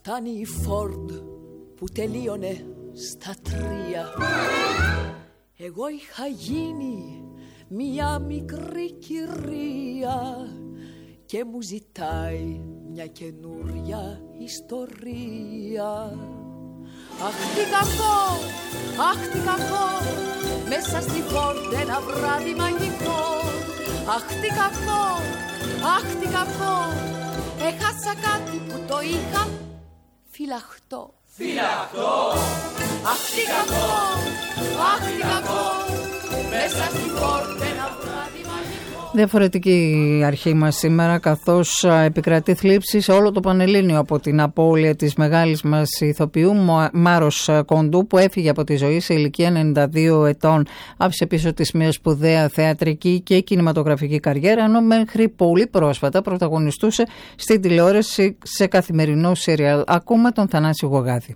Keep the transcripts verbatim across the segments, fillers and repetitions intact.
Ήταν η Φόρντ που τελείωνε στα τρία. Εγώ είχα γίνει μια μικρή κυρία και μου ζητάει μια καινούρια ιστορία. Αχ τι κακό, αχ τι κακό, μέσα στη Φόρντ ένα βράδυ μαγικό. Αχ τι κακό, αχ τι κακό, έχασα κάτι που το είχα φυλαχτό. Φυλαχτό. Αχ τι κακό, αχ τι κακό, μέσα στη Φόρντ ένα βράδυ μαγικό. Διαφορετική αρχή μας σήμερα, καθώς επικρατεί θλίψη σε όλο το Πανελλήνιο από την απώλεια της μεγάλης μας ηθοποιού Μάρος Κοντού, που έφυγε από τη ζωή σε ηλικία ενενήντα δύο ετών. Άφησε πίσω της μια σπουδαία θεατρική και κινηματογραφική καριέρα, ενώ μέχρι πολύ πρόσφατα πρωταγωνιστούσε στην τηλεόραση σε καθημερινό σύριαλ. Ακούμε τον Θανάση Γογάδη.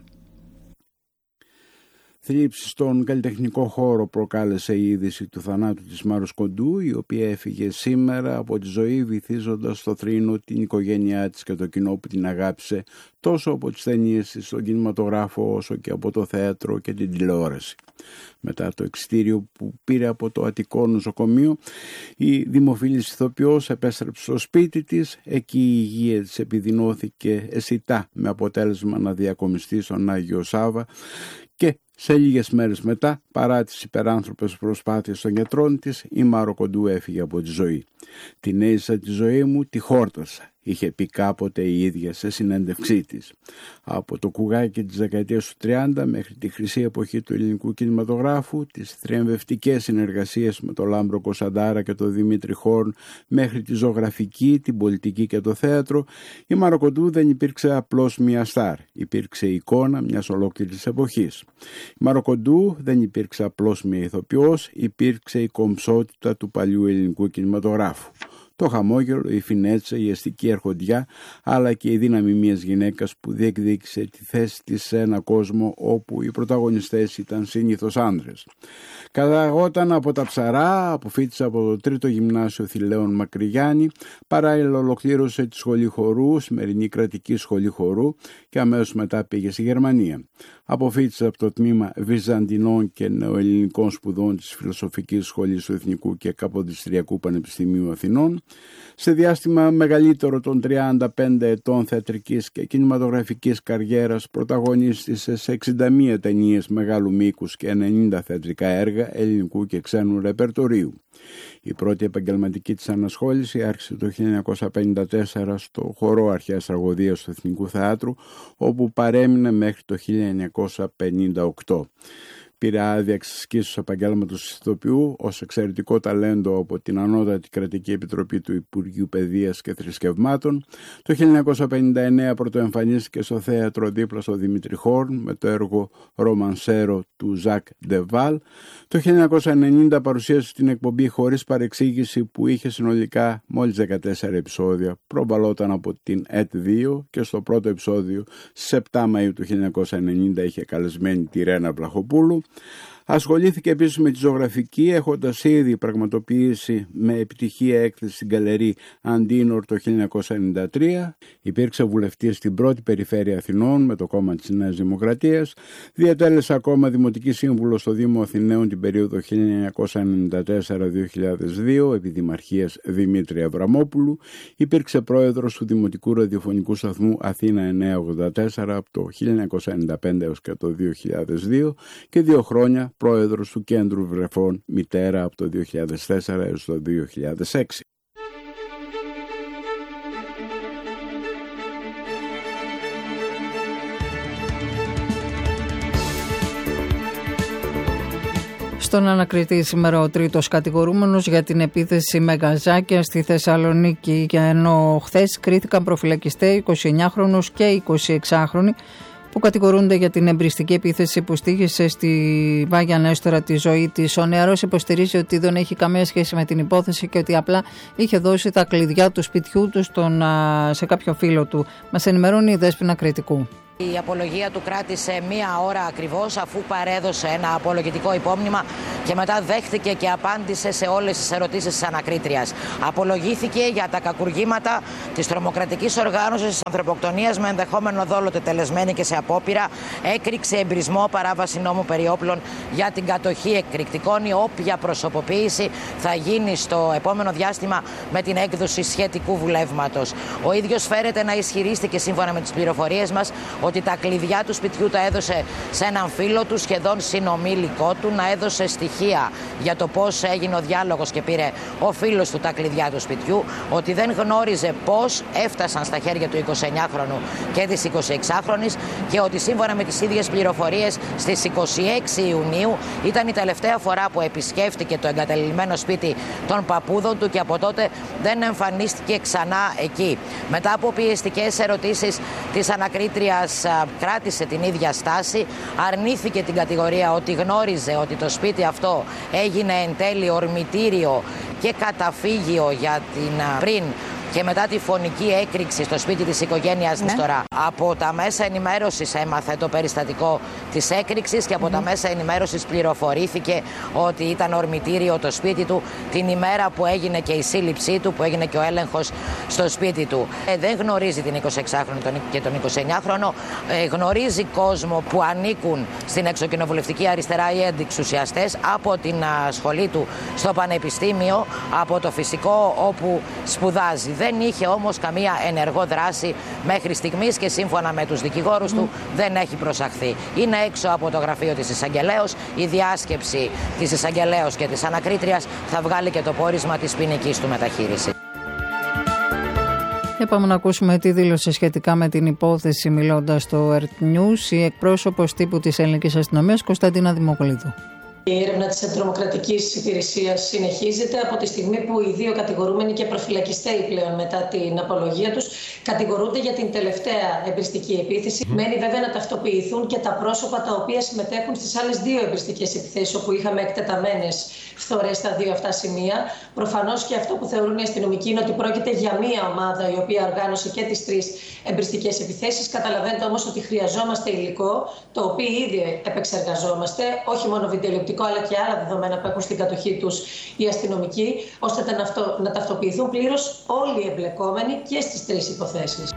Θλίψη στον καλλιτεχνικό χώρο προκάλεσε η είδηση του θανάτου της Μάρος Κοντού, η οποία έφυγε σήμερα από τη ζωή βυθίζοντας στο θρήνο την οικογένειά της και το κοινό που την αγάπησε τόσο από τις ταινίες της στον κινηματογράφο όσο και από το θέατρο και την τηλεόραση. Μετά το εξιτήριο που πήρε από το Αττικό νοσοκομείο, η δημοφιλής ηθοποιός επέστρεψε στο σπίτι της. Εκεί η υγεία της επιδεινώθηκε αισθητά, με αποτέλεσμα να διακομιστεί στον Άγιο Σάββα, και σε λίγες μέρες μετά, παρά τις υπεράνθρωπες προσπάθειες των γιατρών της, η Μάρο Κοντού έφυγε από τη ζωή. «Την έζησα τη ζωή μου, τη χόρτασα», είχε πει κάποτε η ίδια σε συνέντευξή της. Από το κουγάκι της δεκαετίας του τριάντα μέχρι τη χρυσή εποχή του ελληνικού κινηματογράφου, τις θριαμβευτικές συνεργασίες με τον Λάμπρο Κωνσταντάρα και τον Δημήτρη Χόρν, μέχρι τη ζωγραφική, την πολιτική και το θέατρο, η Μάρο Κοντού δεν υπήρξε απλώς μια στάρ. Υπήρξε εικόνα μιας ολόκληρης εποχής. Η Μάρο Κοντού δεν υπήρξε απλώς μια ηθοποιός, υπήρξε η κομψότητα του παλιού ελληνικού κινηματογράφου. Το χαμόγελο, η φινέτσα, η αστική αρχοντιά, αλλά και η δύναμη μιας γυναίκας που διεκδίκησε τη θέση της σε ένα κόσμο όπου οι πρωταγωνιστές ήταν συνήθως άνδρες. Καταγόταν από τα Ψαρά, αποφοίτησε από το τρίτο γυμνάσιο Θηλαίων Μακρυγιάννη, παράλληλα ολοκλήρωσε τη σχολή χορού, σημερινή κρατική σχολή χορού, και αμέσως μετά πήγε στη Γερμανία. Αποφοίτησε από το τμήμα Βυζαντινών και Νεοελληνικών Σπουδών της Φιλοσοφικής Σχολής του Εθνικού και Καποδιστριακού Πανεπιστημίου Αθηνών. Σε διάστημα μεγαλύτερο των τριάντα πέντε ετών θεατρικής και κινηματογραφικής καριέρας, πρωταγωνίστησε σε εξήντα μία ταινίες μεγάλου μήκους και ενενήντα θεατρικά έργα ελληνικού και ξένου ρεπερτορίου. Η πρώτη επαγγελματική της ανασχόληση άρχισε το χίλια εννιακόσια πενήντα τέσσερα στο χορό αρχαίας τραγωδίας του Εθνικού Θεάτρου, όπου παρέμεινε μέχρι το χίλια εννιακόσια πενήντα οκτώ. Πήρε άδεια εξασκήσεως του επαγγέλματος ηθοποιού ως εξαιρετικό ταλέντο από την Ανώτατη Κρατική Επιτροπή του Υπουργείου Παιδείας και Θρησκευμάτων. Το χίλια εννιακόσια πενήντα εννέα πρωτοεμφανίστηκε στο θέατρο δίπλα στο Δημήτρη Χόρν με το έργο «Ρομανσέρο» του Ζακ Ντεβάλ. Το χίλια εννιακόσια ενενήντα παρουσίασε την εκπομπή «Χωρίς παρεξήγηση», που είχε συνολικά μόλις δεκατέσσερα επεισόδια. Προβαλόταν από την ΕΤ δύο και στο πρώτο επεισόδιο στις επτά Μαΐου του χίλια εννιακόσια ενενήντα είχε καλεσμένη τη Ρένα Βλαχοπούλου. Ασχολήθηκε επίσης με τη ζωγραφική, έχοντας ήδη πραγματοποιήσει με επιτυχία έκθεση στην Γκαλερί Αντίνορ το χίλια εννιακόσια ενενήντα τρία. Υπήρξε βουλευτής στην πρώτη περιφέρεια Αθηνών με το κόμμα της Νέας Δημοκρατίας. Διατέλεσε ακόμα δημοτική σύμβουλο στο Δήμο Αθηναίων την περίοδο χίλια εννιακόσια ενενήντα τέσσερα με δύο χιλιάδες δύο επί δημαρχίας Δημήτρη Αβραμόπουλου. Υπήρξε πρόεδρος του Δημοτικού Ραδιοφωνικού Σταθμού Αθήνα εννιακόσια ογδόντα τέσσερα από το χίλια εννιακόσια ενενήντα πέντε έως και το δύο χιλιάδες δύο και δύο χρόνια πρόεδρος του Κέντρου Βρεφών Μητέρα από το δύο χιλιάδες τέσσερα έως το δύο χιλιάδες έξι. Στον ανακριτή σήμερα ο τρίτος κατηγορούμενος για την επίθεση με γκαζάκια στη Θεσσαλονίκη, ενώ χθες κρίθηκαν προφυλακιστέ εικοσιεννιάχρονος και εικοσιεξάχρονοι που κατηγορούνται για την εμπριστική επίθεση που στοίχησε στη Βάγια Νέστορα τη ζωή της. Ο νεαρός υποστηρίζει ότι δεν έχει καμία σχέση με την υπόθεση και ότι απλά είχε δώσει τα κλειδιά του σπιτιού του στον, σε κάποιο φίλο του. Μας ενημερώνει η Δέσποινα Κρητικού. Η απολογία του κράτησε μία ώρα ακριβώς, αφού παρέδωσε ένα απολογητικό υπόμνημα και μετά δέχτηκε και απάντησε σε όλες τις ερωτήσεις της ανακρίτριας. Απολογήθηκε για τα κακουργήματα της τρομοκρατικής οργάνωσης της ανθρωποκτονίας με ενδεχόμενο δόλο τετελεσμένη και σε απόπειρα, έκρηξε εμπρισμό, παράβαση νόμου περί όπλων για την κατοχή εκρηκτικών. Η όποια προσωποποίηση θα γίνει στο επόμενο διάστημα με την έκδοση σχετικού βουλεύματος. Ο ίδιος φέρεται να ισχυρίστηκε, σύμφωνα με τις πληροφορίες μας, ότι τα κλειδιά του σπιτιού τα έδωσε σε έναν φίλο του, σχεδόν συνομήλικό του, να έδωσε στοιχεία για το πώς έγινε ο διάλογος και πήρε ο φίλος του τα κλειδιά του σπιτιού, ότι δεν γνώριζε πώς έφτασαν στα χέρια του εικοσιεννιάχρονου και της εικοσιεξάχρονης και ότι σύμφωνα με τις ίδιες πληροφορίες στις είκοσι έξι Ιουνίου ήταν η τελευταία φορά που επισκέφτηκε το εγκαταλειμμένο σπίτι των παππούδων του και από τότε δεν εμφανίστηκε ξανά εκεί. Μετά από πιεστικές ερωτήσεις της ανακρίτριας, κράτησε την ίδια στάση, αρνήθηκε την κατηγορία ότι γνώριζε ότι το σπίτι αυτό έγινε εν τέλει ορμητήριο και καταφύγιο για την πριν και μετά τη φωνική έκρηξη στο σπίτι της οικογένειας Νέστορα. Ναι. Από τα μέσα ενημέρωσης έμαθε το περιστατικό της έκρηξης και από mm-hmm. τα μέσα ενημέρωσης πληροφορήθηκε ότι ήταν ορμητήριο το σπίτι του την ημέρα που έγινε και η σύλληψή του, που έγινε και ο έλεγχος στο σπίτι του. Ε, δεν γνωρίζει την εικοσιεξάχρονη και τον εικοσιεννιάχρονο, ε, γνωρίζει κόσμο που ανήκουν στην εξοκοινοβουλευτική αριστερά ή αντιξουσιαστές από την α, σχολή του στο πανεπιστήμιο, από το φυσικό όπου σπουδάζει. Δεν είχε όμως καμία ενεργό δράση μέχρι στιγμής και σύμφωνα με τους δικηγόρους mm. του δεν έχει προσαχθεί. Είναι έξω από το γραφείο της εισαγγελέως. Η διάσκεψη της εισαγγελέως και της ανακρίτριας θα βγάλει και το πόρισμα της ποινικής του μεταχείρισης. Είπαμε να ακούσουμε τι δήλωσε σχετικά με την υπόθεση μιλώντας στο Earth News η εκπρόσωπος τύπου της Ελληνικής Αστυνομίας Κωνσταντίνα Δημοκολίδου. Η έρευνα της Αντιτρομοκρατικής Υπηρεσίας συνεχίζεται από τη στιγμή που οι δύο κατηγορούμενοι και προφυλακιστέοι πλέον μετά την απολογία τους κατηγορούνται για την τελευταία εμπριστική επίθεση. Mm. Μένει βέβαια να ταυτοποιηθούν και τα πρόσωπα τα οποία συμμετέχουν στις άλλες δύο εμπριστικές επιθέσεις όπου είχαμε εκτεταμένες φθορές στα δύο αυτά σημεία. Προφανώς και αυτό που θεωρούν οι αστυνομικοί είναι ότι πρόκειται για μία ομάδα η οποία οργάνωσε και τις τρεις εμπριστικές επιθέσεις. Καταλαβαίνετε όμως ότι χρειαζόμαστε υλικό το οποίο ήδη επεξεργαζόμαστε, όχι μόνο βιντεοληπτικό αλλά και άλλα δεδομένα που έχουν στην κατοχή τους οι αστυνομικοί, ώστε να, αυτό, να ταυτοποιηθούν πλήρως όλοι οι εμπλεκόμενοι και στις τρεις υποθέσεις.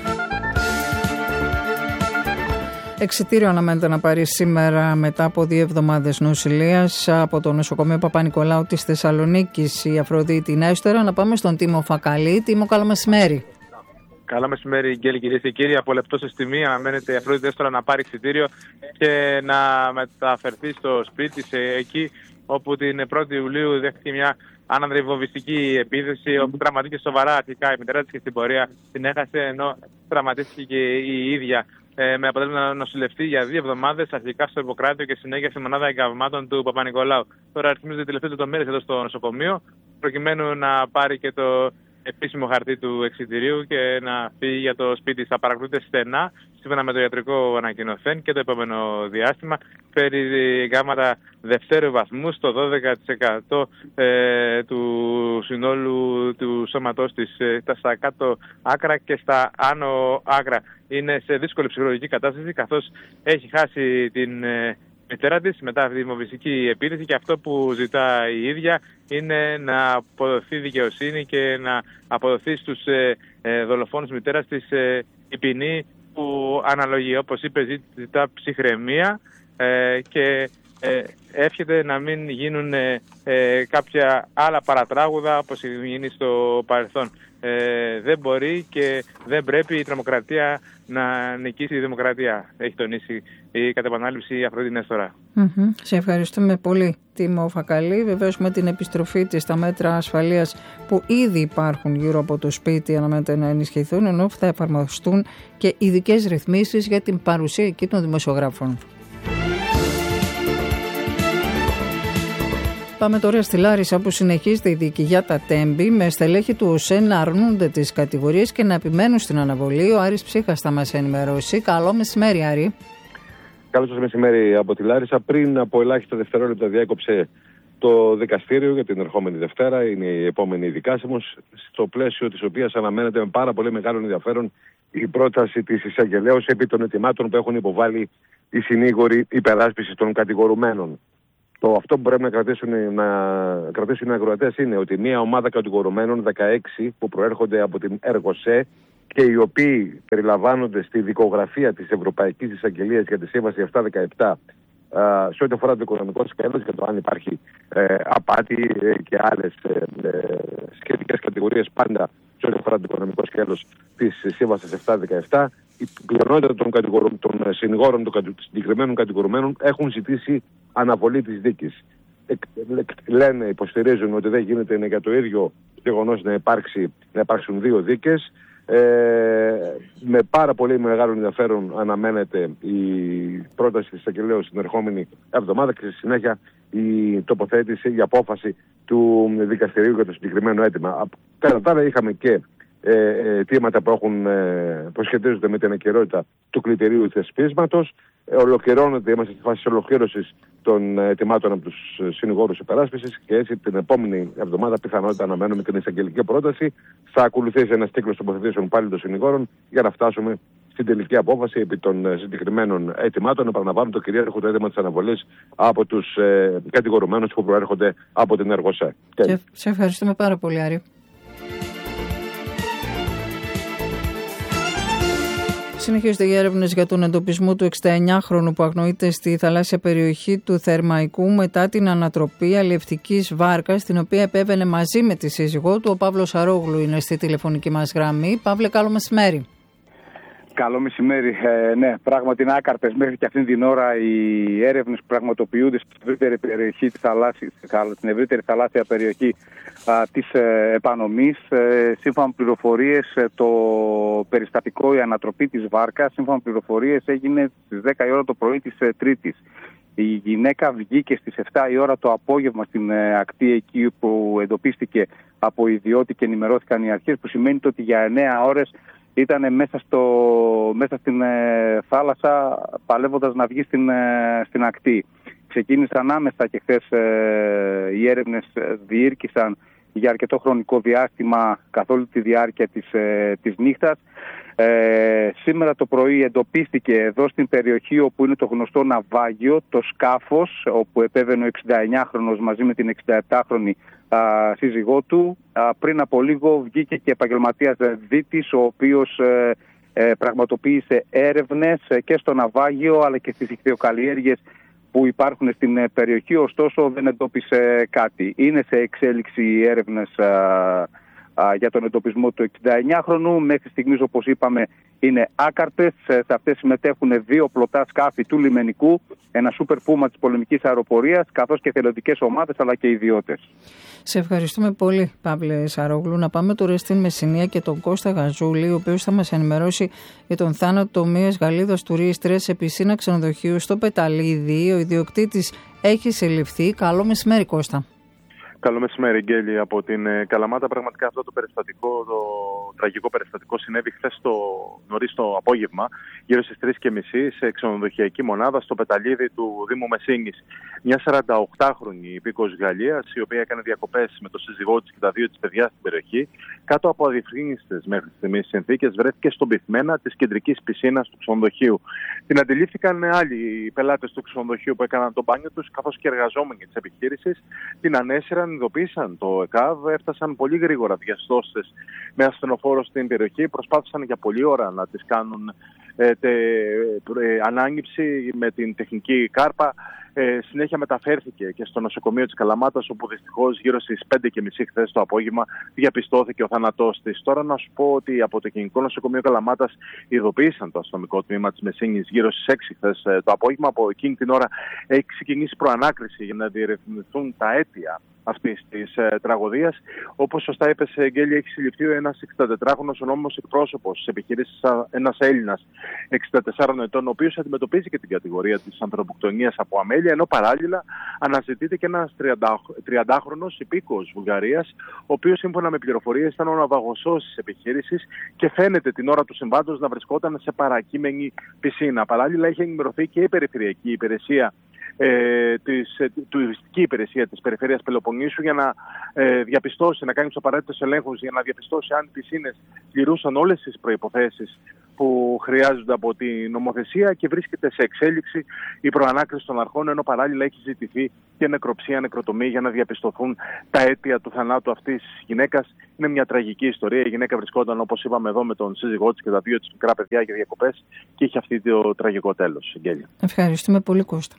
Εξιτήριο αναμένεται να πάρει σήμερα μετά από δύο εβδομάδες νοσηλείας από το νοσοκομείο Παπα-Νικολάου της Θεσσαλονίκης η Αφροδίτη Νέστορα. Να πάμε στον Τίμο Φακαλή. Τίμο, καλό μεσημέρι. Καλά μεσημέρι, Γκέλη, κυρίες και κύριοι. Από λεπτό σε στιγμή αναμένεται η Αφροδίτη Νέστορα να πάρει εξιτήριο και να μεταφερθεί στο σπίτι της, εκεί όπου την πρώτη Ιουλίου δέχτηκε μια άνανδρη βομβιστική επίθεση, όπου τραυματίστηκε σοβαρά αρχικά η μητέρα της και στην πορεία την έχασε, ενώ τραυματίστηκε και η ίδια. Ε, με αποτέλεσμα να νοσηλευτεί για δύο εβδομάδες, αρχικά στο Ιπποκράτιο και συνέχεια στη μονάδα εγκαυμάτων του Παπα-Νικολάου. Τώρα αριθμίζονται οι τελευταίες λεπτομέρειες εδώ στο νοσοκομείο, προκειμένου να πάρει και το επίσημο χαρτί του εξιτηρίου και να φύγει για το σπίτι. Θα παρακολουθείται στενά, σύμφωνα με το ιατρικό ανακοινωθέν, και το επόμενο διάστημα. Φέρει γάμματα δευτέρου βαθμού στο δώδεκα τοις εκατό ε, του συνόλου του σώματός της, ε, στα κάτω άκρα και στα άνω άκρα. Είναι σε δύσκολη ψυχολογική κατάσταση, καθώς έχει χάσει την ε, μητέρα της μετά τη βομβιστική επίθεση, και αυτό που ζητά η ίδια είναι να αποδοθεί δικαιοσύνη και να αποδοθεί στους ε, ε, δολοφόνους μητέρας της ε, η ποινή που αναλογεί. Όπως είπε, ζητά ψυχραιμία ε, και ε, εύχεται να μην γίνουν ε, ε, κάποια άλλα παρατράγουδα όπως έχει γίνει στο παρελθόν. Ε, δεν μπορεί και δεν πρέπει η τρομοκρατία να νικήσει η δημοκρατία, έχει τονίσει η κατ' επανάληψη η Αφροδίτη Νέστορα. Mm-hmm. Σε ευχαριστούμε πολύ, Τίμο Φακαλή. Βεβαίως με την επιστροφή της στα μέτρα ασφαλείας που ήδη υπάρχουν γύρω από το σπίτι αναμένεται να ενισχυθούν, ενώ θα εφαρμοστούν και ειδικές ρυθμίσεις για την παρουσία εκεί των δημοσιογράφων. Πάμε τώρα στη Λάρισα, που συνεχίζεται η δίκη για τα Τέμπη, με στελέχη του ΟΣΕ να αρνούνται τις κατηγορίες και να επιμένουν στην αναβολή. Ο Άρης Ψύχας θα μας ενημερώσει. Καλό μεσημέρι, Άρη. Καλό σας μεσημέρι από τη Λάρισα. Πριν από ελάχιστα δευτερόλεπτα διάκοψε το δικαστήριο για την ερχόμενη Δευτέρα. Είναι η επόμενη δικάσιμος, στο πλαίσιο της οποίας αναμένεται με πάρα πολύ μεγάλο ενδιαφέρον η πρόταση της εισαγγελέως επί των ετοιμάτων που έχουν υποβάλει οι συνήγοροι υπεράσπισης των κατηγορουμένων. Το αυτό που πρέπει να κρατήσουν, να κρατήσουν οι ακροατές είναι ότι μια ομάδα κατηγορουμένων δεκαέξι που προέρχονται από την Εργοσέ και οι οποίοι περιλαμβάνονται στη δικογραφία της Ευρωπαϊκής Εισαγγελίας για τη Σύμβαση επτακόσια δεκαεπτά σε ό,τι αφορά το οικονομικό σκέλος και το αν υπάρχει ε, απάτη ε, και άλλες ε, ε, σχετικές κατηγορίες πάντα σε ό,τι αφορά το οικονομικό σκέλος της Σύμβασης επτακόσια δεκαεπτά, η πλειονότητα των, των συνηγόρων των συγκεκριμένων κατηγορουμένων έχουν ζητήσει αναβολή της δίκης. Ε, λένε, υποστηρίζουν ότι δεν γίνεται είναι για το ίδιο γεγονός να, υπάρξει, να υπάρξουν δύο δίκες. Ε, με πάρα πολύ μεγάλο ενδιαφέρον αναμένεται η πρόταση της εισαγγελέως την ερχόμενη εβδομάδα και στη συνέχεια η τοποθέτηση, η απόφαση του δικαστηρίου για το συγκεκριμένο αίτημα. Κατά τα άλλα είχαμε και ε, αιτήματα που, έχουν, ε, που σχετίζονται με την ακεραιότητα του κριτηρίου θεσπίσματος. Ε, ολοκληρώνεται, είμαστε στη φάση της ολοκλήρωσης των αιτημάτων από τους συνηγόρους υπεράσπισης και έτσι την επόμενη εβδομάδα πιθανότητα αναμένουμε την εισαγγελική πρόταση. Θα ακολουθήσει ένας κύκλος τοποθετήσεων πάλι των συνηγόρων για να φτάσουμε στην τελική απόφαση επί των συγκεκριμένων αιτημάτων. Επαναλαμβάνω το κυρίαρχο το αίτημα της αναβολής από τους ε, κατηγορουμένους που προέρχονται από την Εργοσέ. Και σε ευχαριστούμε πάρα πολύ, Άρη. Συνεχίζονται οι έρευνες για τον εντοπισμό του εξηνταεννιάχρονου που αγνοείται στη θαλάσσια περιοχή του Θερμαϊκού μετά την ανατροπή αλλιευτικής βάρκας, την οποία επέβαινε μαζί με τη σύζυγό του. Ο Παύλος Αρόγλου είναι στη τηλεφωνική μας γραμμή. Παύλε, καλό μεσημέρι. Καλό μεσημέρι. Ε, ναι, πράγματι είναι άκαρτες μέχρι και αυτήν την ώρα οι έρευνες που πραγματοποιούνται στην ευρύτερη περιοχή της θαλάσσιας, στην ευρύτερη θαλάσσια περιοχή α, της ε, επανομής. Ε, σύμφωνα με πληροφορίες, ε, το περιστατικό, η ανατροπή της βάρκας, σύμφωνα με πληροφορίες, έγινε στις δέκα η ώρα το πρωί της ε, Τρίτης. Η γυναίκα βγήκε στις επτά η ώρα το απόγευμα στην ε, ακτή εκεί που εντοπίστηκε από ιδιώτη και ενημερώθηκαν οι αρχές, που σημαίνει ότι για εννέα ώρες ήταν μέσα, στο, μέσα στην ε, θάλασσα παλεύοντας να βγει στην, ε, στην ακτή. Ξεκίνησαν άμεσα και χθες ε, οι έρευνες διήρκησαν για αρκετό χρονικό διάστημα καθ' όλη τη διάρκεια της, ε, της νύχτας. Ε, σήμερα το πρωί εντοπίστηκε εδώ στην περιοχή όπου είναι το γνωστό ναυάγιο, το σκάφος όπου επέβαινε ο εξηνταεννιάχρονος μαζί με την εξηνταεπτάχρονη α, σύζυγό του. Α, πριν από λίγο βγήκε και επαγγελματίας δίτης, ο οποίος ε, ε, πραγματοποίησε έρευνες και στο ναυάγιο αλλά και στις ιχθυοκαλλιέργειες που υπάρχουν στην περιοχή, ωστόσο δεν εντόπισε κάτι. Είναι σε εξέλιξη οι έρευνες α, α, για τον εντοπισμό του εξηνταεννιάχρονου. Μέχρι στιγμής, όπως είπαμε, είναι άκαρτες. Σε αυτές συμμετέχουν δύο πλωτά σκάφη του λιμενικού, ένα σούπερ πούμα της πολεμικής αεροπορίας, καθώς και θελοντικές ομάδες αλλά και ιδιώτες. Σε ευχαριστούμε πολύ, Παύλε Σαρόγλου. Να πάμε τώρα στην Μεσσηνία και τον Κώστα Γαζούλη, ο οποίος θα μας ενημερώσει για τον θάνατο μιας Γαλλίδας τουρίστριας σε πισίνα ξενοδοχείου στο Πεταλίδι. Ο ιδιοκτήτης έχει συλληφθεί. Καλό μεσημέρι, Κώστα. Καλό μεσημέρι, Γκέλη, από την Καλαμάτα. Πραγματικά αυτό το περιστατικό, το τραγικό περιστατικό, συνέβη χθες το νωρίς το απόγευμα, γύρω στις τρεις και μισή, σε ξενοδοχειακή μονάδα στο Πεταλίδι του Δήμου Μεσίνης. Μια σαρανταοκτάχρονη υπήκοος Γαλλίας, η οποία έκανε διακοπές με τον σύζυγό της και τα δύο της παιδιά στην περιοχή, κάτω από αδιφρύνιστες μέχρι στιγμής συνθήκες, βρέθηκε στον πυθμένα της κεντρικής πισίνας του ξενοδοχείου. Την αντιλήφθηκαν άλλοι πελάτες του ξενοδοχείου που έκαναν το μπάνιο τους, καθώς και εργαζόμενοι της επιχείρησης. Την ανέσυραν, ειδοποίησαν το ΕΚΑΒ, έφτασαν πολύ γρήγορα διαστόστες με ασθενοφόρο στην περιοχή, προσπάθησαν για πολλή ώρα να τις κάνουν ε, τε, ε, ανάγνυψη με την τεχνική κάρπα. Ε, συνέχεια μεταφέρθηκε και στο νοσοκομείο της Καλαμάτας, όπου δυστυχώς γύρω στις πέντε και μισή χθες το απόγευμα διαπιστώθηκε ο θάνατός της. Τώρα να σου πω ότι από το Γενικό Νοσοκομείο Καλαμάτας ειδοποίησαν το αστυνομικό τμήμα της Μεσίνης γύρω στις έξι χθες το απόγευμα. Από εκείνη την ώρα έχει ξεκινήσει προανάκριση για να διερευνηθούν τα αίτια αυτής της ε, τραγωδίας. Όπως σωστά είπες, Γκέλη, έχει συλληφθεί ένας εξηντατετράχρονος ο νόμιμος εκπρόσωπος της επιχείρησης, ένας Έλληνας εξήντα τεσσάρων ετών, ο οποίος αντιμετωπίζει και την κατηγορία της ανθρωποκτονίας από αμέλεια, ενώ παράλληλα αναζητείται και ένας τριαντάχρονος υπήκοος Βουλγαρίας, ο οποίος σύμφωνα με πληροφορίες ήταν ο ναυαγοσός της επιχείρησης και φαίνεται την ώρα του συμβάντος να βρισκόταν σε παρακείμενη πισίνα. Παράλληλα, είχε ενημερωθεί και η Περιφερειακή Υπηρεσία ε, της ε, τουριστική υπηρεσία της Περιφέρειας Πελοποννήσου για να ε, διαπιστώσει, να κάνει τους απαραίτητους ελέγχους, για να διαπιστώσει αν οι πισίνες πληρούσαν όλες τις προϋποθέσεις που χρειάζονται από την νομοθεσία, και βρίσκεται σε εξέλιξη η προανάκριση των αρχών, ενώ παράλληλα έχει ζητηθεί και νεκροψία, νεκροτομή για να διαπιστωθούν τα αίτια του θανάτου αυτής της γυναίκας. Είναι μια τραγική ιστορία. Η γυναίκα βρισκόταν, όπως είπαμε εδώ, με τον σύζυγό της και τα δύο της μικρά παιδιά για διακοπές και είχε αυτή το τραγικό τέλος. Ευχαριστούμε πολύ, Κώστα.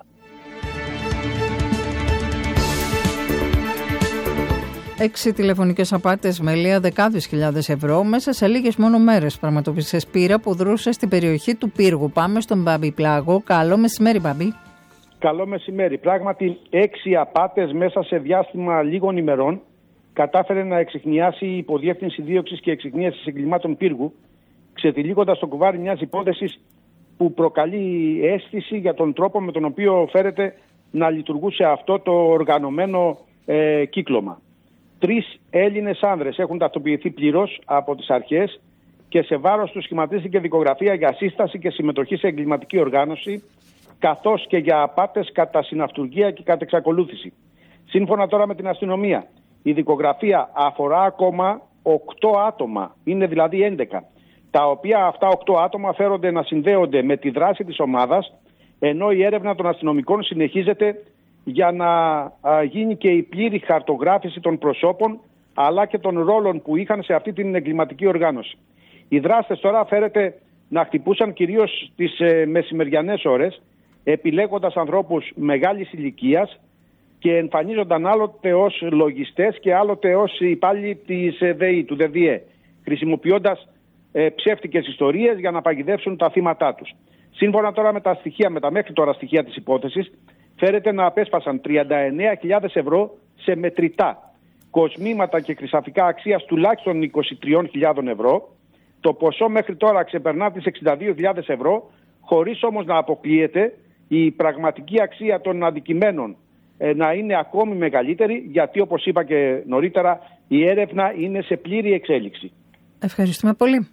Έξι τηλεφωνικές απάτες με λία δεκάδες χιλιάδες ευρώ μέσα σε λίγες μόνο μέρες πραγματοποίησε σπήρα που δρούσε στην περιοχή του Πύργου. Πάμε στον Μπάμπη Πλάγο. Καλό μεσημέρι, Μπάμπη. Καλό μεσημέρι. Πράγματι, έξι απάτες μέσα σε διάστημα λίγων ημερών κατάφερε να εξιχνιάσει η Υποδιεύθυνση Δίωξης και Εξιχνίασης Εγκλημάτων Πύργου, ξετυλίγοντας το κουβάρι μιας υπόθεσης που προκαλεί αίσθηση για τον τρόπο με τον οποίο φέρεται να λειτουργούσε αυτό το οργανωμένο ε, κύκλωμα. Τρεις Έλληνες άνδρες έχουν ταυτοποιηθεί πλήρως από τις αρχές και σε βάρος τους σχηματίστηκε δικογραφία για σύσταση και συμμετοχή σε εγκληματική οργάνωση, καθώς και για απάτες κατά συναυτουργία και κατά εξακολούθηση. Σύμφωνα τώρα με την αστυνομία, η δικογραφία αφορά ακόμα οκτώ άτομα, είναι δηλαδή έντεκα, τα οποία αυτά οκτώ άτομα φέρονται να συνδέονται με τη δράση της ομάδας, ενώ η έρευνα των αστυνομικών συνεχίζεται για να α, γίνει και η πλήρη χαρτογράφηση των προσώπων αλλά και των ρόλων που είχαν σε αυτή την εγκληματική οργάνωση. Οι δράστες τώρα φέρεται να χτυπούσαν κυρίως τις ε, μεσημεριανές ώρες, επιλέγοντας ανθρώπους μεγάλης ηλικίας και εμφανίζονταν άλλοτε ως λογιστές και άλλοτε ως υπάλληλοι της ε, ΔΕΗ, του ΔΕΔΙΕ, χρησιμοποιώντας ε, ψεύτικες ιστορίες για να παγιδεύσουν τα θύματά τους. Σύμφωνα τώρα με τα στοιχεία, με τα μέχρι τώρα στοιχεία της υπόθεσης, φέρεται να απέσπασαν τριάντα εννέα χιλιάδες ευρώ σε μετρητά, κοσμήματα και χρυσαφικά αξίας τουλάχιστον είκοσι τρεις χιλιάδες ευρώ. Το ποσό μέχρι τώρα ξεπερνά τις εξήντα δύο χιλιάδες ευρώ, χωρίς όμως να αποκλείεται η πραγματική αξία των αντικειμένων ε, να είναι ακόμη μεγαλύτερη, γιατί όπως είπα και νωρίτερα, η έρευνα είναι σε πλήρη εξέλιξη. Ευχαριστούμε πολύ.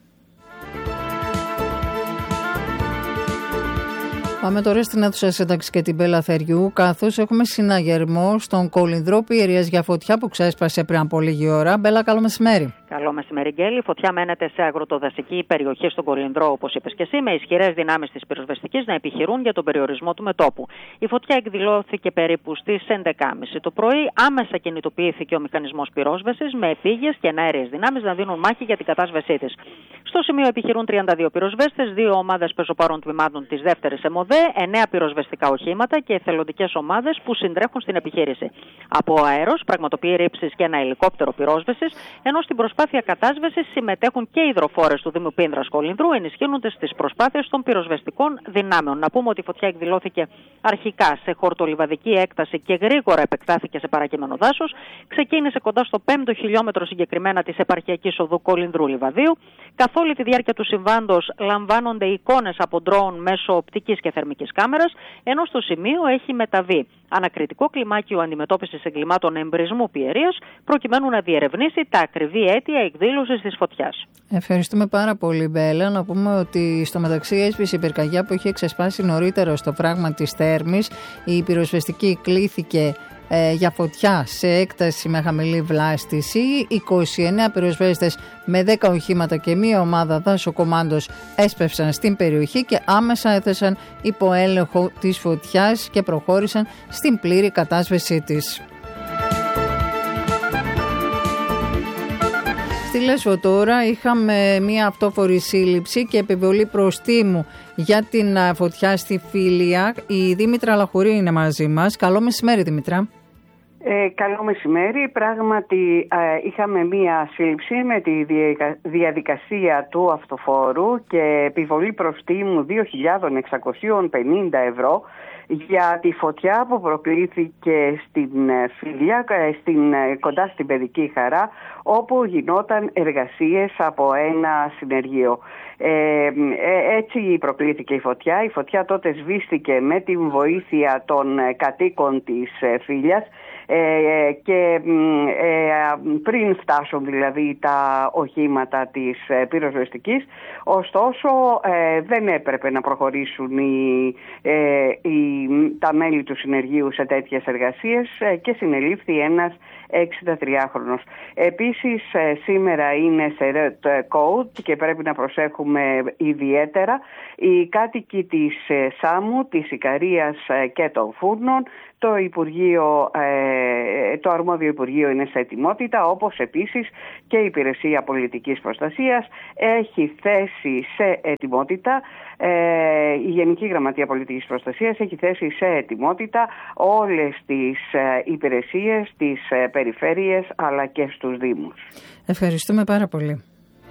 Πάμε τώρα στην αίθουσα σύνταξη και την Πελαθεριού, καθώς έχουμε συναγερμό στον Κολυνδρό Πιερίας για φωτιά που ξέσπασε πριν από λίγη ώρα. Μπέλα, καλό μεσημέρι. Καλό μεσημέρι, Γκέλη. Η φωτιά μένεται σε αγροτοδασική περιοχή στον Κολυνδρό, όπως είπες και εσύ, με ισχυρές δυνάμεις της πυροσβεστικής να επιχειρούν για τον περιορισμό του μετόπου. Η φωτιά εκδηλώθηκε περίπου στις έντεκα και μισή το πρωί. Άμεσα κινητοποιήθηκε ο μηχανισμός πυρόσβεσης με επίγειες και εναέριες δυνάμεις να δίνουν μάχη για την κατάσβεσή της. Στο σημείο επιχειρούν τριάντα δύο πυροσβέστες, δύο ομάδες πεζοπάρων τμήματων της δεύτερης ΕΜΟΔΕ, εννέα πυροσβεστικά οχήματα και εθελοντικές ομάδες που συντρέχουν στην επιχείρηση. Από αέρος πραγματοποιεί ρήψεις και ένα ελικόπτερο πυρόσβεσης, ενώ στην προσπάθεια κατάσβεσης συμμετέχουν και οι υδροφόρες του Δήμου Πίνδρας Κολυνδρού, ενισχύοντας τις προσπάθειες των πυροσβεστικών δυνάμεων. Να πούμε ότι η φωτιά εκδηλώθηκε αρχικά σε χορτολιβαδική έκταση και γρήγορα επεκτάθηκε σε παρακείμενο δάσος. Ξεκίνησε κοντά στο πέμπτο χιλιόμετρο συγκεκριμένα της επαρχιακής οδού Κολυνδρού Λιβαδίου. Καθ' όλη τη διάρκεια του συμβάντος λαμβάνονται εικόνες από ντρόουν μέσω οπτικής και θερμικής κάμερας, ενώ στο σημείο έχει μεταβεί ανακριτικό κλιμάκιο αντιμετώπισης εγκλημάτων εμπρισμού Πιερίας, προκειμένου να διερευνήσει τα ακριβή αίτια εκδήλωσης της φωτιάς. Ευχαριστούμε πάρα πολύ, Μπέλα. Να πούμε ότι στο μεταξύ έσπησε η πυρκαγιά που είχε ξεσπάσει νωρίτερα στο φράγμα της Θέρμης. Η πυροσβεστική κλήθηκε ε, για φωτιά σε έκταση με χαμηλή βλάστηση. είκοσι εννέα πυροσβέστες με δέκα οχήματα και μία ομάδα δάσοκομάντος έσπευσαν στην περιοχή και άμεσα έθεσαν υπό έλεγχο της φωτιάς και προχώρησαν στην πλήρη κατάσβεσή της. Στη Λέσβο τώρα είχαμε μία αυτόφορη σύλληψη και επιβολή προστίμου για την φωτιά στη Φίλια. Η Δήμητρα Λαχουρή είναι μαζί μας. Καλό μεσημέρι, Δήμητρα. Ε, καλό μεσημέρι. Πράγματι ε, είχαμε μία σύλληψη με τη διαδικασία του αυτοφόρου και επιβολή προστίμου δύο χιλιάδες εξακόσια πενήντα ευρώ για τη φωτιά που προκλήθηκε στην Φίλια, στην, κοντά στην Παιδική Χαρά, όπου γινόταν εργασίες από ένα συνεργείο. Ε, έτσι προκλήθηκε η φωτιά. Η φωτιά τότε σβήστηκε με την βοήθεια των κατοίκων της Φίλιας, ε, και ε, πριν φτάσουν δηλαδή τα οχήματα της ε, πυροσβεστικής. Ωστόσο ε, δεν έπρεπε να προχωρήσουν οι, ε, οι, τα μέλη του συνεργείου σε τέτοιες εργασίες ε, και συνελήφθη ένας εξηντατριάχρονος. Επίσης ε, σήμερα είναι σε red code και πρέπει να προσέχουμε ιδιαίτερα οι κάτοικοι της ε, Σάμου, της Ικαρίας ε, και των Φούρνων. Το, Υπουργείο, ε, το αρμόδιο Υπουργείο είναι σε ετοιμότητα, όπως επίσης και η Υπηρεσία Πολιτικής Προστασίας έχει θέσει σε ετοιμότητα, ε, η Γενική Γραμματεία Πολιτικής Προστασίας έχει θέσει σε ετοιμότητα όλες τις ε, υπηρεσίες, τις ε, περιφέρειες αλλά και στους Δήμους. Ευχαριστούμε πάρα πολύ.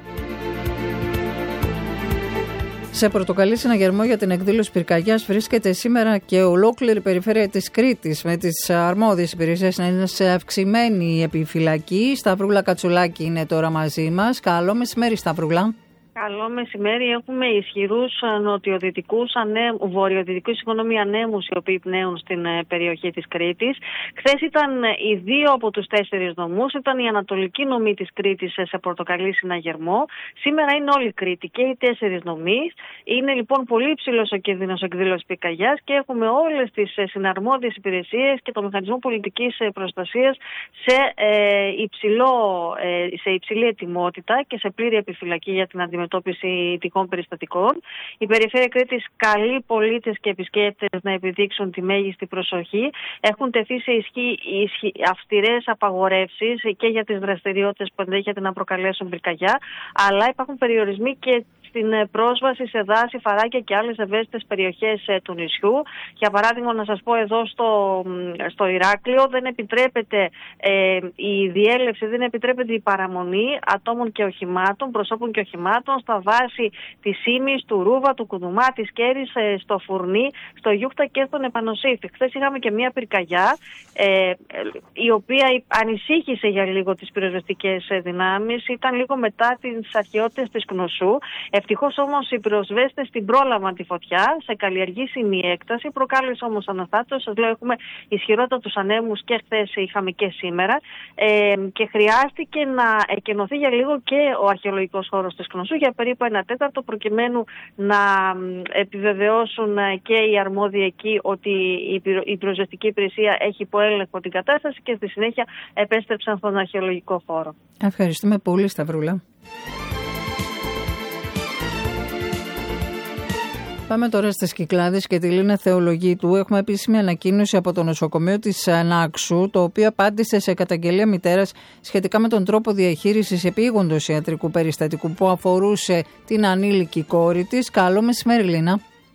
Σε πορτοκαλί συναγερμό για την εκδήλωση πυρκαγιάς βρίσκεται σήμερα και ολόκληρη περιφέρεια της Κρήτης, με τις αρμόδιες υπηρεσίες να είναι σε αυξημένη επιφυλακή. Σταυρούλα Κατσουλάκη είναι τώρα μαζί μας. Καλό μεσημέρι, Σταυρούλα. Καλό μεσημέρι. Έχουμε ισχυρούς νοτιοδυτικούς ανέμους, βορειοδυτικούς συγγνώμη, ανέμους οι οποίοι πνέουν στην περιοχή της Κρήτης. Χθες ήταν οι δύο από τους τέσσερις νομούς, ήταν η ανατολική νομή της Κρήτης σε πορτοκαλί συναγερμό. Σήμερα είναι όλη η Κρήτη και οι τέσσερις νομοί. Είναι λοιπόν πολύ υψηλός ο κίνδυνος εκδήλωσης πυρκαγιάς και έχουμε όλες τις συναρμόδιες υπηρεσίες και το μηχανισμό πολιτικής προστασίας σε, ε, υψηλό, ε, σε υψηλή ετοιμότητα και σε πλήρη επιφυλακή για την αντιμετώπιση αντιμετώπιση τυχών περιστατικών. Η Περιφέρεια Κρήτης καλεί πολίτες και επισκέπτες να επιδείξουν τη μέγιστη προσοχή. Έχουν τεθεί σε ισχύ, ισχύ αυστηρές απαγορεύσεις και για τις δραστηριότητες που ενδέχεται να προκαλέσουν πυρκαγιά, αλλά υπάρχουν περιορισμοί και στην πρόσβαση σε δάση, φαράκια και άλλες ευαίσθητες περιοχές του νησιού. Για παράδειγμα, να σας πω εδώ στο, στο Ηράκλειο δεν επιτρέπεται ε, η διέλευση, δεν επιτρέπεται η παραμονή ατόμων και οχημάτων, προσώπων και οχημάτων στα βάση της Ήμης, του Ρούβα, του Κουδουμά, της Κέρης, ε, στο Φουρνί, στο Γιούχτα και στον Επανοσύφτη. Χθες είχαμε και μια πυρκαγιά ε, η οποία ανησύχησε για λίγο τις πυροσβεστικές δυνάμεις. Ήταν λίγο μετά τις αρχαιότητες της Κνωσού. Ευτυχώς όμως οι πυροσβέστες την πρόλαβαν τη φωτιά σε καλλιεργήσιμη έκταση, προκάλεσε όμως αναστάτωση. Σας λέω, έχουμε ισχυρότατους ανέμους και χθες είχαμε και σήμερα ε, και χρειάστηκε να εκενωθεί για λίγο και ο αρχαιολογικός χώρος της Κνωσού για περίπου ένα τέταρτο, προκειμένου να επιβεβαιώσουν και οι αρμόδιοι εκεί ότι η πυροσβεστική υπηρεσία έχει υποέλεγχο την κατάσταση και στη συνέχεια επέστρεψαν στον αρχαιολογικό χώρο. Ευχαριστούμε πολύ, Σταυρούλα. Πάμε τώρα στις Κυκλάδες και τη Λίνα Θεολογίτου. Έχουμε επίσημη ανακοίνωση από το νοσοκομείο της Νάξου, το οποίο απάντησε σε καταγγελία μητέρας σχετικά με τον τρόπο διαχείρισης επίγοντος ιατρικού περιστατικού που αφορούσε την ανήλικη κόρη της. Καλό μεσημέρι, Λίνα.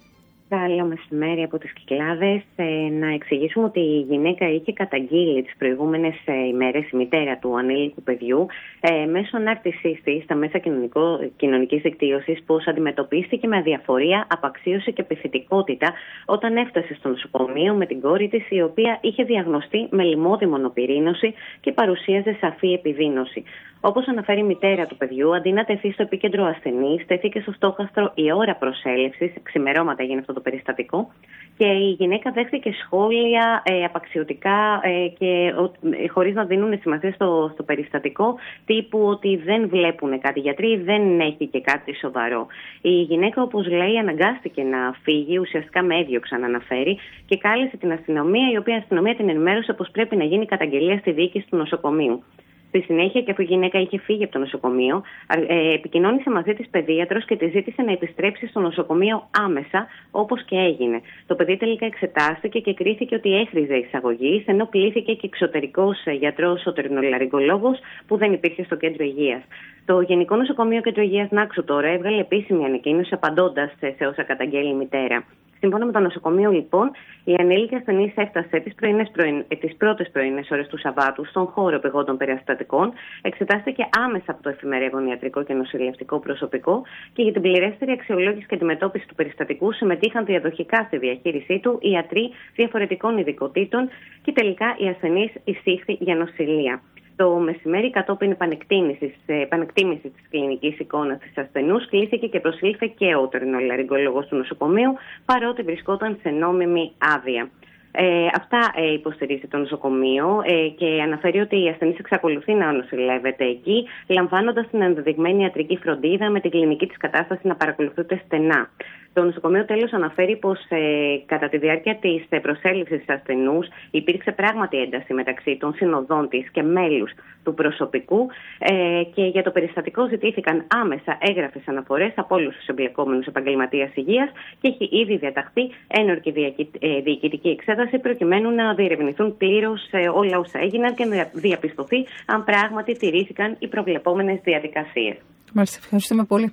Καλό μεσημέρι από τις Κυκλάδες. Ε, να εξηγήσουμε ότι η γυναίκα είχε καταγγείλει τις προηγούμενες ε, ημέρες, η μητέρα του ανήλικου παιδιού, ε, μέσω ανάρτησής της στα μέσα κοινωνικής δικτύωσης, πως αντιμετωπίστηκε με αδιαφορία, απαξίωση και επιθετικότητα όταν έφτασε στο νοσοκομείο με την κόρη της, η οποία είχε διαγνωστεί με λιμώδη μονοπυρήνωση και παρουσίαζε σαφή επιδείνωση. Όπως αναφέρει η μητέρα του παιδιού, αντί να τεθεί στο επίκεντρο ασθενής, τέθηκε στο στόχαστρο η ώρα προσέλευσης, ξημερώματα έγινε αυτό το περιστατικό, και η γυναίκα δέχθηκε σχόλια ε, απαξιωτικά ε, και ε, χωρίς να δίνουν σημασία στο, στο περιστατικό, τύπου ότι δεν βλέπουν κάτι γιατροί, δεν έχει και κάτι σοβαρό. Η γυναίκα, όπως λέει, αναγκάστηκε να φύγει, ουσιαστικά με έδιωξαν, αναφέρει, και κάλεσε την αστυνομία, η οποία αστυνομία την ενημέρωσε πως πρέπει να γίνει καταγγελία στη διοίκηση του νοσοκομείου. Στη συνέχεια, και αφού η γυναίκα είχε φύγει από το νοσοκομείο, ε, επικοινώνησε μαζί της παιδίατρος και τη ζήτησε να επιστρέψει στο νοσοκομείο άμεσα, όπως και έγινε. Το παιδί τελικά εξετάστηκε και κρίθηκε ότι έχριζε εισαγωγής, ενώ κλήθηκε και εξωτερικός γιατρός οτερινολαριγκολόγος που δεν υπήρχε στο κέντρο υγείας. Το Γενικό Νοσοκομείο Κέντρο Υγείας Νάξου τώρα έβγαλε επίσημη ανακοίνωση απαντώντας σε όσα καταγγέλει η μητέρα. Σύμφωνα με το νοσοκομείο, λοιπόν, η ανήλικη ασθενής έφτασε τις, πρωινές, τις πρώτες πρωινές ώρες του Σαββάτου στον χώρο επιγόντων περιστατικών, εξετάστηκε άμεσα από το εφημερεύον ιατρικό και νοσηλευτικό προσωπικό και για την πληρέστερη αξιολόγηση και αντιμετώπιση του περιστατικού συμμετείχαν διαδοχικά στη διαχείρισή του ιατροί διαφορετικών ειδικοτήτων και τελικά η ασθενής εισήχθη για νοσηλεία. Το μεσημέρι, κατόπιν επανεκτίμησης της κλινικής εικόνας της ασθενούς, κλήθηκε και προσήλθε και ο οτερινολαριγκολόγος του νοσοκομείου, παρότι βρισκόταν σε νόμιμη άδεια. Ε, αυτά ε, υποστηρίζει το νοσοκομείο ε, και αναφέρει ότι η ασθενής εξακολουθεί να νοσηλεύεται εκεί, λαμβάνοντας την ενδεδειγμένη ιατρική φροντίδα με την κλινική της κατάσταση να παρακολουθούνται στενά. Το νοσοκομείο τέλος αναφέρει πως ε, κατά τη διάρκεια της ε, προσέλευσης της ασθενούς υπήρξε πράγματι ένταση μεταξύ των συνοδών της και μέλους του προσωπικού ε, και για το περιστατικό ζητήθηκαν άμεσα έγγραφες αναφορές από όλους τους εμπλεκόμενους επαγγελματίες υγείας και έχει ήδη διαταχθεί ένορκη ε, διοικητική εξέταση προκειμένου να διερευνηθούν πλήρως ε, όλα όσα έγιναν και να διαπιστωθεί αν πράγματι τηρήθηκαν οι προβλεπόμενες διαδικασίες. Μάλιστα, ευχαριστούμε πολύ.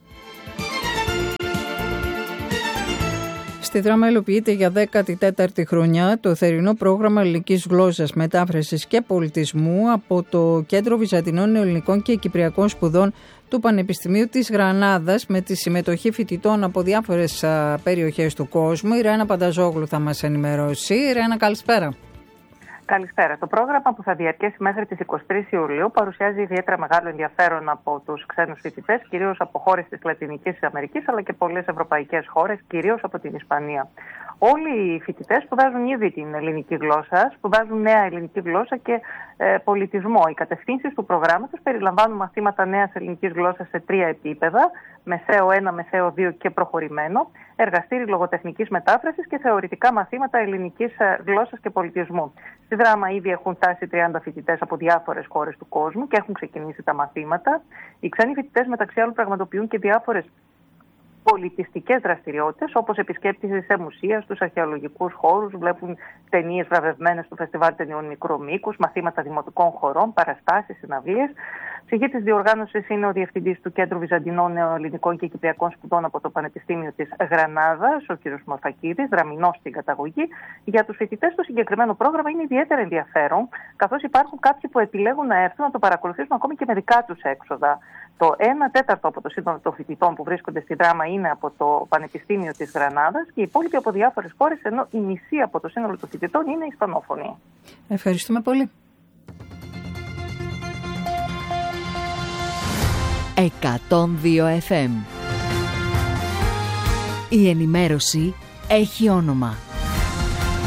Στη Δράμα υλοποιείται για δέκατη τέταρτη χρονιά το θερινό πρόγραμμα ελληνικής γλώσσας, μετάφρασης και πολιτισμού από το Κέντρο Βυζαντινών Νεοελληνικών και Κυπριακών Σπουδών του Πανεπιστημίου της Γρανάδας, με τη συμμετοχή φοιτητών από διάφορες περιοχές του κόσμου. Η Ρένα Πανταζόγλου θα μας ενημερώσει. Η Ρένα, καλησπέρα. Καλησπέρα. Το πρόγραμμα που θα διαρκέσει μέχρι τις εικοστή τρίτη Ιουλίου παρουσιάζει ιδιαίτερα μεγάλο ενδιαφέρον από τους ξένους φοιτητές, κυρίως από χώρες της Λατινικής Αμερικής, αλλά και πολλές ευρωπαϊκές χώρες, κυρίως από την Ισπανία. Όλοι οι φοιτητές σπουδάζουν ήδη την ελληνική γλώσσα, σπουδάζουν νέα ελληνική γλώσσα και ε, πολιτισμό. Οι κατευθύνσεις του προγράμματος περιλαμβάνουν μαθήματα νέας ελληνικής γλώσσας σε τρία επίπεδα, μεσαίο ένα, μεσαίο δύο και προχωρημένο, εργαστήρι λογοτεχνικής μετάφρασης και θεωρητικά μαθήματα ελληνικής γλώσσας και πολιτισμού. Στη Δράμα ήδη έχουν φτάσει τριάντα φοιτητές από διάφορες χώρες του κόσμου και έχουν ξεκινήσει τα μαθήματα. Οι ξένοι φοιτητές μεταξύ άλλων πραγματοποιούν και διάφορες πολιτιστικές δραστηριότητες, όπως επισκέπτηση σε μουσεία, στους αρχαιολογικούς χώρους, βλέπουν ταινίες βραβευμένες στο Φεστιβάλ Ταινιών Μικρού Μήκους, μαθήματα δημοτικών χωρών, παραστάσεις, συναυλίες. Ψυχή της διοργάνωσης είναι ο Διευθυντής του Κέντρου Βυζαντινών Νεοελληνικών και Κυπριακών Σπουδών από το Πανεπιστήμιο της Γρανάδας, ο κ. Μορφακίδης, Δραμηνός στην καταγωγή. Για τους φοιτητές το συγκεκριμένο πρόγραμμα είναι ιδιαίτερα ενδιαφέρον, καθώς υπάρχουν κάποιοι που επιλέγουν να έρθουν να το παρακολουθήσουν ακόμη και με δικά τους έξοδα. Το ένα τέταρτο από το σύνολο των φοιτητών που βρίσκονται στη Δράμα είναι από το Πανεπιστήμιο της Γρανάδας και οι υπόλοιποι από διάφορες χώρες, ενώ η μισή από το σύνολο των φοιτητών είναι ισπανόφωνοι. Ευχαριστούμε πολύ. εκατόν δύο εφ εμ. Η ενημέρωση έχει όνομα.